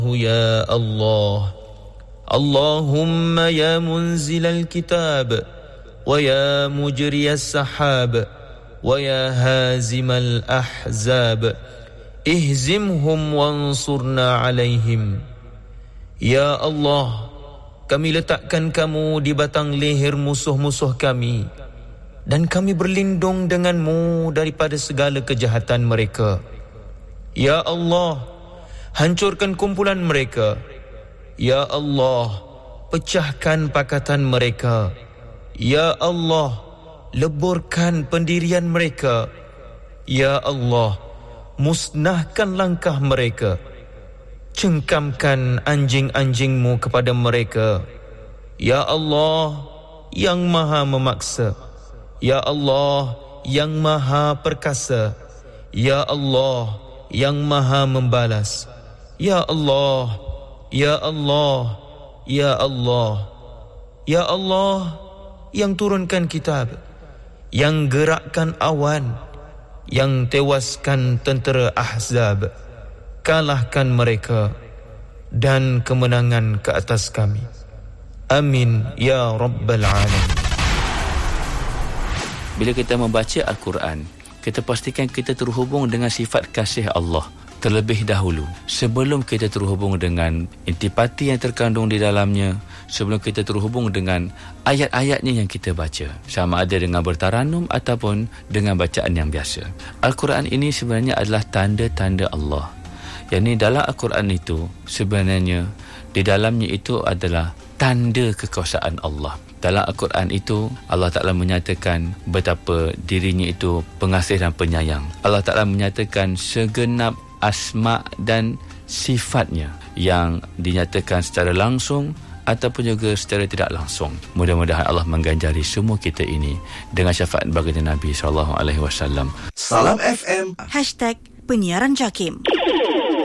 يا الله اللهم يا منزل الكتاب ويا مجري السحاب ويا هازم الأحزاب اهزمهم وانصرنا عليهم. Ya Allah, kami letakkan kamu di batang leher musuh-musuh kami dan kami berlindung denganmu daripada segala kejahatan mereka. Ya Allah, hancurkan kumpulan mereka. Ya Allah, pecahkan pakatan mereka. Ya Allah, leburkan pendirian mereka. Ya Allah, musnahkan langkah mereka. Cengkamkan anjing-anjingmu kepada mereka. Ya Allah, yang maha memaksa. Ya Allah, yang maha perkasa. Ya Allah, yang maha membalas. Ya Allah, Ya Allah, Ya Allah, Ya Allah, yang turunkan kitab, yang gerakkan awan, yang tewaskan tentera Ahzab. Kalahkan mereka dan kemenangan ke atas kami. Amin ya Rabbal Alamin. Bila kita membaca Al-Quran, kita pastikan kita terhubung dengan sifat kasih Allah terlebih dahulu, sebelum kita terhubung dengan intipati yang terkandung di dalamnya, sebelum kita terhubung dengan ayat-ayatnya yang kita baca, sama ada dengan bertaranum ataupun dengan bacaan yang biasa. Al-Quran ini sebenarnya adalah tanda-tanda Allah. Yang ini dalam Al-Quran itu sebenarnya di dalamnya itu adalah tanda kekuasaan Allah. Dalam Al-Quran itu Allah Ta'ala menyatakan betapa dirinya itu pengasih dan penyayang. Allah Ta'ala menyatakan segenap asma' dan sifatnya yang dinyatakan secara langsung ataupun juga secara tidak langsung. Mudah-mudahan Allah mengganjari semua kita ini dengan syafaat baginda Nabi SAW. Salam FM #penyiaran JAKIM.